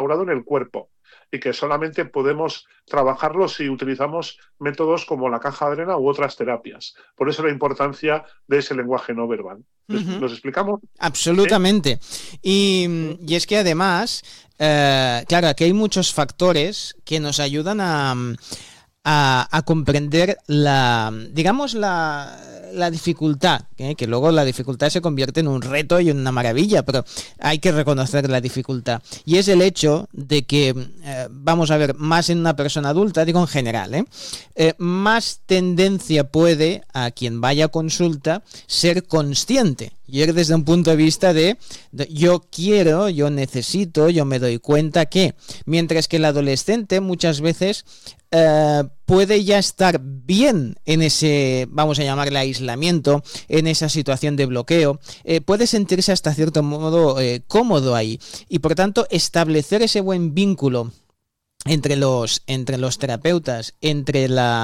instaurado en el cuerpo y que solamente podemos trabajarlo si utilizamos métodos como la caja de arena u otras terapias. Por eso la importancia de ese lenguaje no verbal. Ujú. ¿Nos explicamos? Absolutamente. Y es que además, claro, aquí hay muchos factores que nos ayudan a comprender digamos, la dificultad, que luego la dificultad se convierte en un reto y en una maravilla, pero hay que reconocer la dificultad. Y es el hecho de que, vamos a ver, más en una persona adulta, digo en general, más tendencia puede a quien vaya a consulta ser consciente. Y es desde un punto de vista de yo quiero, yo necesito, yo me doy cuenta que, mientras que el adolescente muchas veces puede ya estar bien en ese, vamos a llamarle aislamiento, en esa situación de bloqueo, puede sentirse hasta cierto modo cómodo ahí. Y por tanto, establecer ese buen vínculo entre los terapeutas, entre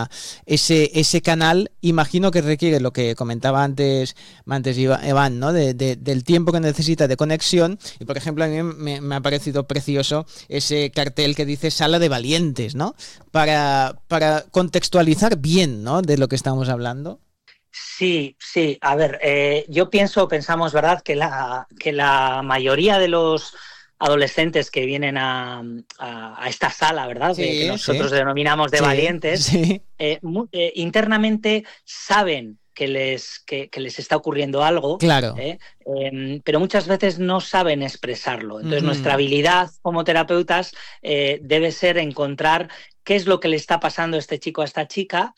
ese canal, imagino que requiere lo que comentaba antes Iván, ¿no? Del tiempo que necesita de conexión. Y por ejemplo, a mí me ha parecido precioso ese cartel que dice Sala de Valientes, ¿no? Para contextualizar bien, ¿no? De lo que estamos hablando. Sí, sí. A ver, pensamos, ¿verdad?, que la mayoría de los adolescentes que vienen a esta sala, ¿verdad?, Sí, que nosotros denominamos de valientes, sí. Internamente saben que les está ocurriendo algo, claro. Pero muchas veces no saben expresarlo. Entonces, nuestra habilidad como terapeutas debe ser encontrar qué es lo que le está pasando a este chico, a esta chica,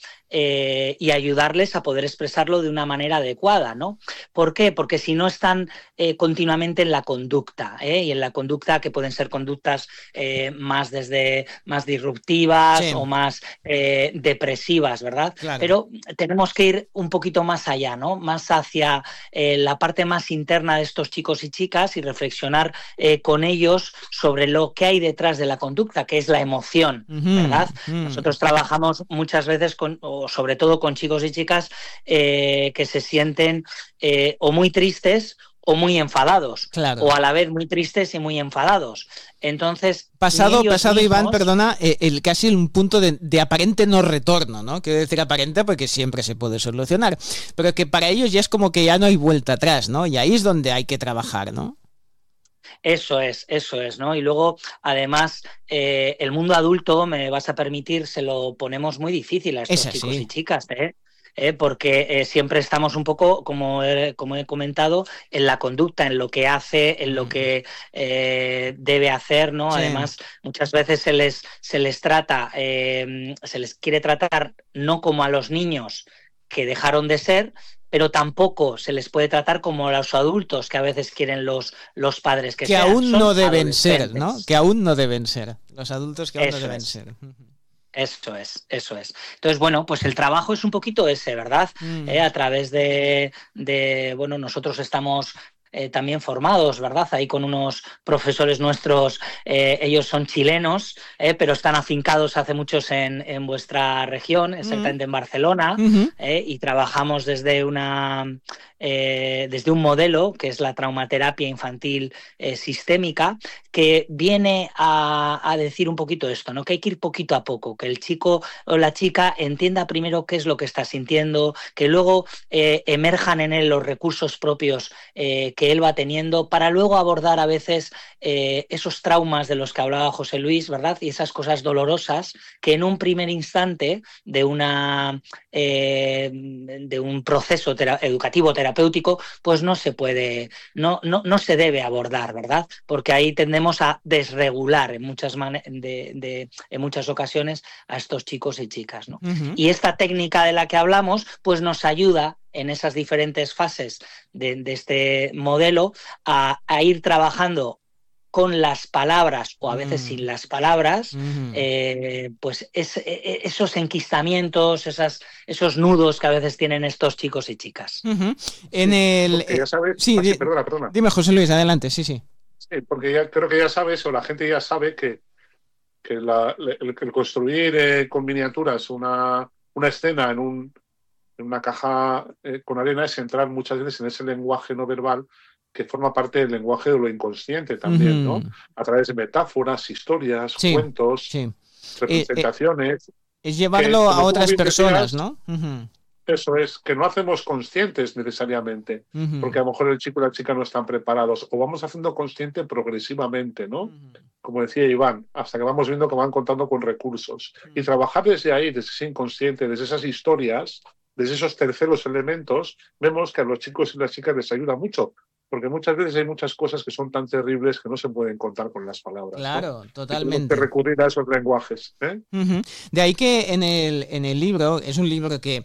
y ayudarles a poder expresarlo de una manera adecuada, ¿no? ¿Por qué? Porque si no están continuamente en la conducta, y en la conducta que pueden ser conductas más disruptivas, sí, o más depresivas, ¿verdad? Claro. Pero tenemos que ir un poquito más allá, ¿no? Más hacia la parte más interna de estos chicos y chicas y reflexionar con ellos sobre lo que hay detrás de la conducta, que es la emoción, ¿verdad? Nosotros trabajamos muchas veces o sobre todo con chicos y chicas que se sienten o muy tristes o muy enfadados, claro, o a la vez muy tristes y muy enfadados. Entonces, pasado Iván, perdona, casi un punto de aparente no retorno, ¿no? Quiero decir aparente porque siempre se puede solucionar, pero que para ellos ya es como que ya no hay vuelta atrás, ¿no? Y ahí es donde hay que trabajar, ¿no? Eso es, ¿no? Y luego, además, el mundo adulto, me vas a permitir, se lo ponemos muy difícil a estos chicos y chicas, porque siempre estamos un poco, como he comentado, en la conducta, en lo que hace, en lo que debe hacer, ¿no? Sí. Además, muchas veces se les trata, se les quiere tratar no como a los niños que dejaron de ser, pero tampoco se les puede tratar como a los adultos que a veces quieren los padres que sean. Aún no deben ser, ¿no? Que aún no deben ser. Los adultos que aún no deben ser. Eso es. Entonces, bueno, pues el trabajo es un poquito ese, ¿verdad? A través de bueno, nosotros estamos también formados, ¿verdad? Ahí con unos profesores nuestros, ellos son chilenos, pero están afincados hace muchos en vuestra región, exactamente en Barcelona, y trabajamos desde un modelo que es la traumaterapia infantil sistémica, que viene a decir un poquito esto, ¿no? Que hay que ir poquito a poco, que el chico o la chica entienda primero qué es lo que está sintiendo, que luego emerjan en él los recursos propios que él va teniendo, para luego abordar a veces esos traumas de los que hablaba José Luis, ¿verdad? Y esas cosas dolorosas que en un primer instante de un proceso educativo terapéutico, pues no se puede, no se debe abordar, ¿verdad? Porque ahí tendemos a desregular en muchas ocasiones a estos chicos y chicas, ¿no? Y esta técnica de la que hablamos, pues nos ayuda en esas diferentes fases de este modelo a ir trabajando con las palabras o a veces sin las palabras, pues esos enquistamientos, esos nudos que a veces tienen estos chicos y chicas. En el... ya sabes... Sí, perdona. Dime, José Luis, adelante, sí. Sí, porque creo que ya sabes, o la gente ya sabe que el construir con miniaturas una escena en una caja con arena es entrar muchas veces en ese lenguaje no verbal que forma parte del lenguaje de lo inconsciente también, ¿no? A través de metáforas, historias, Sí, cuentos, sí. representaciones, Es que, llevarlo a como tú otras bien personas, decías, ¿no? eso es, que no hacemos conscientes necesariamente, porque a lo mejor el chico y la chica no están preparados, o vamos haciendo consciente progresivamente, ¿no? Como decía Iván, hasta que vamos viendo que van contando con recursos. Y trabajar desde ahí, desde ese inconsciente, desde esas historias, desde esos terceros elementos, vemos que a los chicos y las chicas les ayuda mucho, porque muchas veces hay muchas cosas que son tan terribles que no se pueden contar con las palabras, ¿no? Claro, Y tenemos que totalmente. recurrir a esos lenguajes, ¿eh? De ahí que en el libro, es un libro que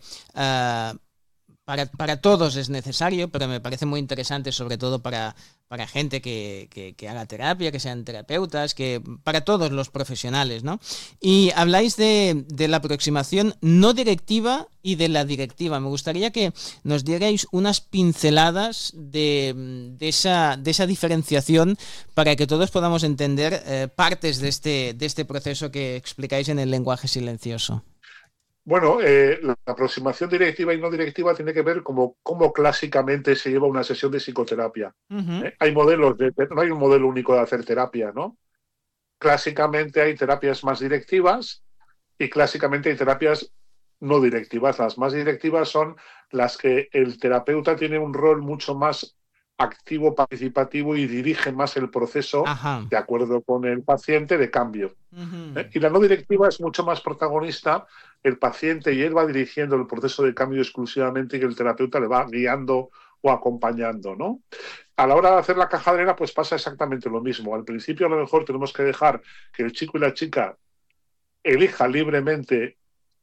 para todos es necesario, pero me parece muy interesante, sobre todo para gente que haga terapia, que sean terapeutas, que para todos los profesionales, ¿no? Y habláis de la aproximación no directiva y de la directiva. Me gustaría que nos dierais unas pinceladas de esa diferenciación para que todos podamos entender partes de este proceso que explicáis en el lenguaje silencioso. Bueno, la aproximación directiva y no directiva tiene que ver cómo clásicamente se lleva una sesión de psicoterapia. Hay modelos, no hay un modelo único de hacer terapia, ¿no? Clásicamente hay terapias más directivas y clásicamente hay terapias no directivas. Las más directivas son las que el terapeuta tiene un rol mucho más activo, participativo y dirige más el proceso de acuerdo con el paciente de cambio. Y la no directiva es mucho más protagonista, el paciente, y él va dirigiendo el proceso de cambio exclusivamente y que el terapeuta le va guiando o acompañando, ¿no? A la hora de hacer la caja de arena, pues pasa exactamente lo mismo. Al principio a lo mejor tenemos que dejar que el chico y la chica elija libremente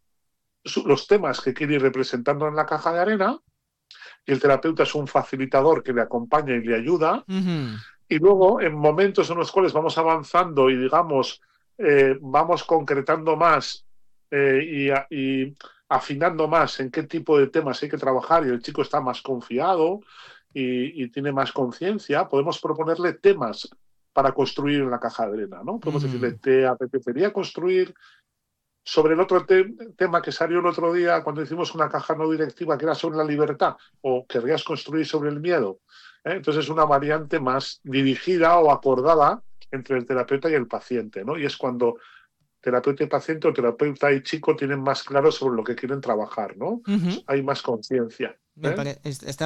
los temas que quiere ir representando en la caja de arena, y el terapeuta es un facilitador que le acompaña y le ayuda. Y luego, en momentos en los cuales vamos avanzando y, digamos, vamos concretando más y afinando más en qué tipo de temas hay que trabajar, y el chico está más confiado y tiene más conciencia, podemos proponerle temas para construir en la caja de arena, ¿no? Podemos decirle, ¿te apetecería construir sobre el otro tema que salió el otro día cuando hicimos una caja no directiva, que era sobre la libertad, o querrías construir sobre el miedo? Entonces es una variante más dirigida o acordada entre el terapeuta y el paciente, ¿no? Y es cuando terapeuta y paciente, o terapeuta y chico, tienen más claro sobre lo que quieren trabajar, ¿no? Hay más conciencia. Está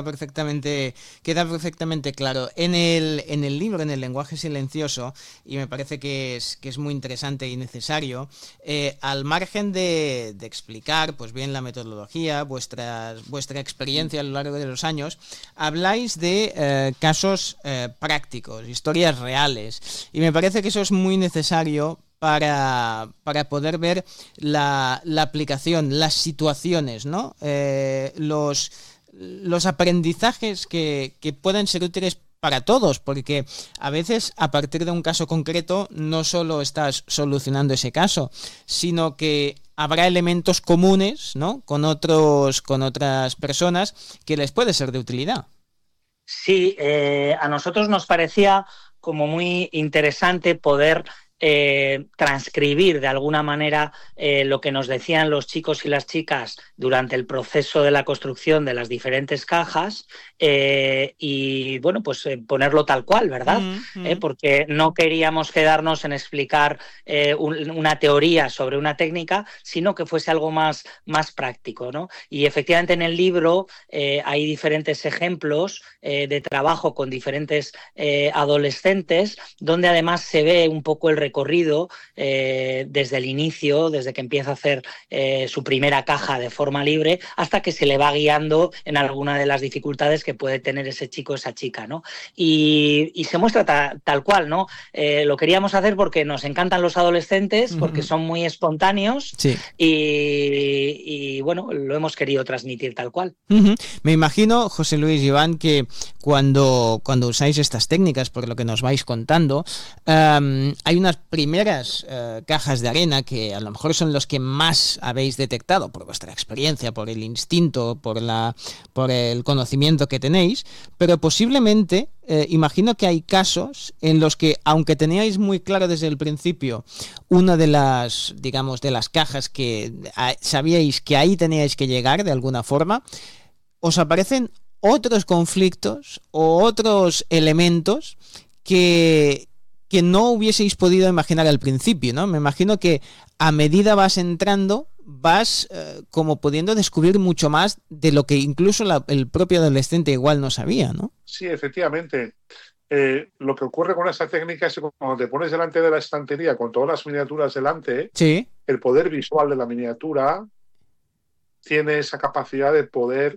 queda perfectamente claro. En el libro, en el lenguaje silencioso, y me parece que es muy interesante y necesario, al margen de explicar, pues bien, la metodología, vuestra experiencia a lo largo de los años, habláis de casos prácticos, historias reales, y me parece que eso es muy necesario para poder ver la aplicación, las situaciones, ¿no? Los aprendizajes que pueden ser útiles para todos, porque a veces a partir de un caso concreto no solo estás solucionando ese caso, sino que habrá elementos comunes, ¿no? con otras personas que les puede ser de utilidad. Sí, a nosotros nos parecía como muy interesante poder transcribir de alguna manera lo que nos decían los chicos y las chicas durante el proceso de la construcción de las diferentes cajas y bueno, pues ponerlo tal cual, ¿verdad? Porque no queríamos quedarnos en explicar una teoría sobre una técnica, sino que fuese algo más práctico, ¿no? Y efectivamente en el libro hay diferentes ejemplos de trabajo con diferentes adolescentes, donde además se ve un poco el recorrido desde el inicio, desde que empieza a hacer su primera caja de forma libre, hasta que se le va guiando en alguna de las dificultades que puede tener ese chico o esa chica, ¿no? Y se muestra tal cual, ¿no? Lo queríamos hacer porque nos encantan los adolescentes, porque son muy espontáneos, sí. y bueno, lo hemos querido transmitir tal cual. Me imagino, José Luis y Iván, que cuando usáis estas técnicas, por lo que nos vais contando, hay unas primeras cajas de arena que a lo mejor son los que más habéis detectado por vuestra experiencia, por el instinto, por el conocimiento que tenéis, pero posiblemente imagino que hay casos en los que, aunque teníais muy claro desde el principio una de las, digamos, de las cajas que sabíais que ahí teníais que llegar de alguna forma, os aparecen otros conflictos o otros elementos que no hubieseis podido imaginar al principio, ¿no? Me imagino que a medida vas entrando, vas como pudiendo descubrir mucho más de lo que incluso el propio adolescente igual no sabía, ¿no? Sí, efectivamente. Lo que ocurre con esta técnica es que cuando te pones delante de la estantería con todas las miniaturas delante, sí, el poder visual de la miniatura tiene esa capacidad de poder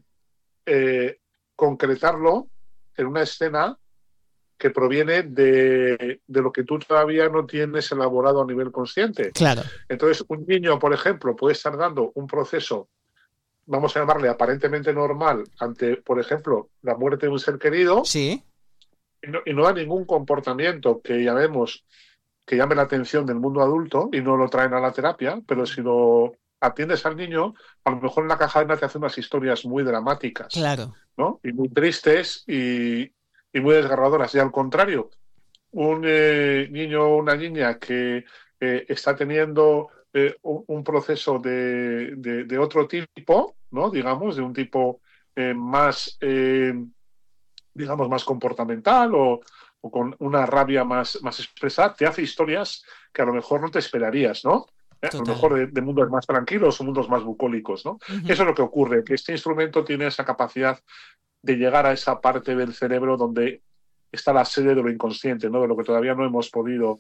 concretarlo en una escena que proviene de lo que tú todavía no tienes elaborado a nivel consciente. Claro. Entonces, un niño, por ejemplo, puede estar dando un proceso, vamos a llamarle aparentemente normal, ante, por ejemplo, la muerte de un ser querido, sí, y no da ningún comportamiento que llame la atención del mundo adulto y no lo traen a la terapia, pero si lo atiendes al niño, a lo mejor en la caja de te hace unas historias muy dramáticas, claro, ¿no? Y muy tristes y muy desgarradoras. Y al contrario, un niño o una niña que está teniendo un proceso de otro tipo, ¿no? Digamos, de un tipo más, digamos, más comportamental o con una rabia más expresada, te hace historias que a lo mejor no te esperarías, ¿no? A lo mejor de mundos más tranquilos o mundos más bucólicos, ¿no? Eso es lo que ocurre, que este instrumento tiene esa capacidad de llegar a esa parte del cerebro donde está la sede de lo inconsciente, ¿no? De lo que todavía no hemos podido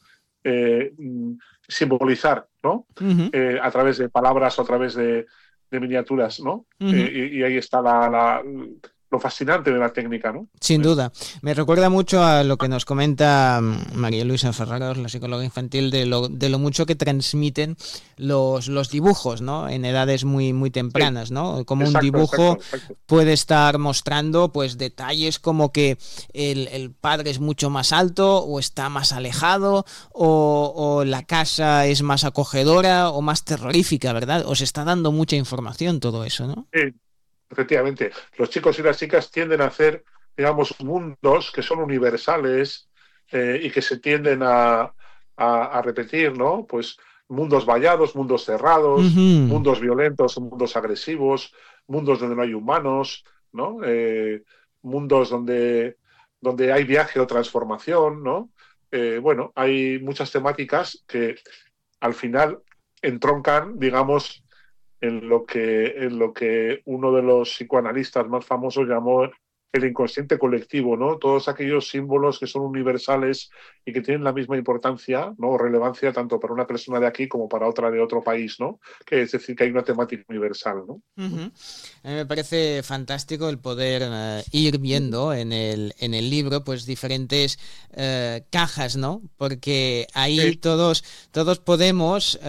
simbolizar, ¿no? A través de palabras o a través de miniaturas, ¿no? Y ahí está lo fascinante de la técnica, ¿no? Sin duda. Me recuerda mucho a lo que nos comenta María Luisa Ferraros, la psicóloga infantil, de lo mucho que transmiten los dibujos, ¿no? En edades muy, muy tempranas, ¿no? Como exacto, un dibujo exacto. Puede estar mostrando pues detalles como que el padre es mucho más alto o está más alejado o la casa es más acogedora o más terrorífica, ¿verdad? Os está dando mucha información todo eso, ¿no? Sí. Efectivamente, los chicos y las chicas tienden a hacer, digamos, mundos que son universales y que se tienden a repetir, ¿no? Pues mundos vallados, mundos cerrados, mundos violentos, mundos agresivos, mundos donde no hay humanos, ¿no? Mundos donde hay viaje o transformación, ¿no? Bueno, hay muchas temáticas que al final entroncan, digamos, en lo que uno de los psicoanalistas más famosos llamó el inconsciente colectivo, ¿no? Todos aquellos símbolos que son universales y que tienen la misma importancia, ¿no? O relevancia tanto para una persona de aquí como para otra de otro país, ¿no? Que es decir, que hay una temática universal, ¿no? A mí me parece fantástico el poder ir viendo en el libro pues diferentes cajas, ¿no? Porque ahí sí. todos podemos...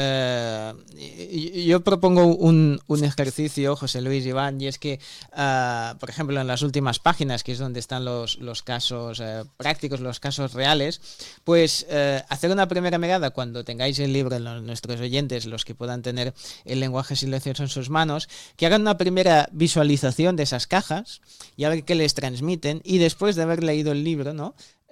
yo propongo un ejercicio, José Luis, Iván, y es que, por ejemplo, en las últimas páginas, que es donde están los casos prácticos, los casos reales, pues hacer una primera mirada cuando tengáis el libro, nuestros oyentes, los que puedan tener el lenguaje silencioso en sus manos, que hagan una primera visualización de esas cajas y a ver qué les transmiten, y después de haber leído el libro, ¿no?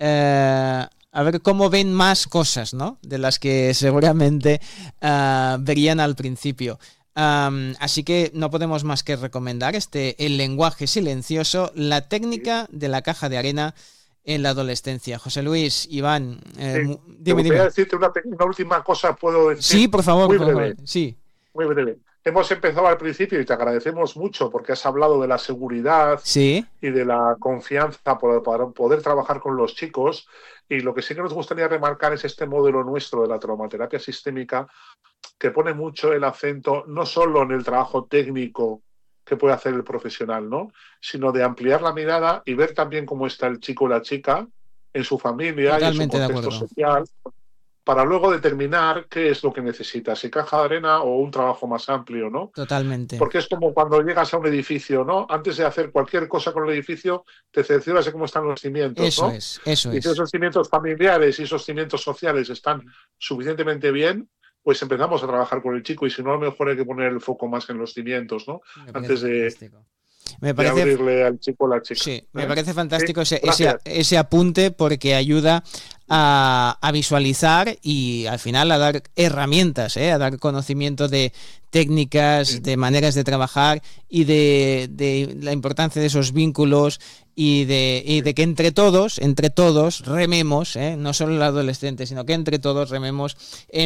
A ver cómo ven más cosas, ¿no? De las que seguramente verían al principio. Así que no podemos más que recomendar el lenguaje silencioso, la técnica de la caja de arena en la adolescencia. José Luis, Iván, dime. Voy a decirte una última cosa, ¿puedo decir? Sí, por favor. Muy breve. Sí. Muy breve. Hemos empezado al principio y te agradecemos mucho porque has hablado de la seguridad ¿sí? y de la confianza para poder trabajar con los chicos. Y lo que sí que nos gustaría remarcar es este modelo nuestro de la traumaterapia sistémica que pone mucho el acento no solo en el trabajo técnico que puede hacer el profesional, ¿no? Sino de ampliar la mirada y ver también cómo está el chico o la chica en su familia totalmente y en su contexto social, para luego determinar qué es lo que necesita, si caja de arena o un trabajo más amplio, ¿no? Totalmente. Porque es como cuando llegas a un edificio, ¿no? Antes de hacer cualquier cosa con el edificio, te cercioras de cómo están los cimientos, eso ¿no? Eso y si esos cimientos familiares y esos cimientos sociales están suficientemente bien, pues empezamos a trabajar con el chico, y si no, a lo mejor hay que poner el foco más en los cimientos, ¿no? Antes de... Me parece, de abrirle al chico o la chica. sí, me parece fantástico Gracias. ese apunte, porque ayuda a visualizar y al final a dar herramientas, a dar conocimiento de técnicas, de maneras de trabajar y de la importancia de esos vínculos y de que entre todos rememos, no solo el adolescente, sino que entre todos rememos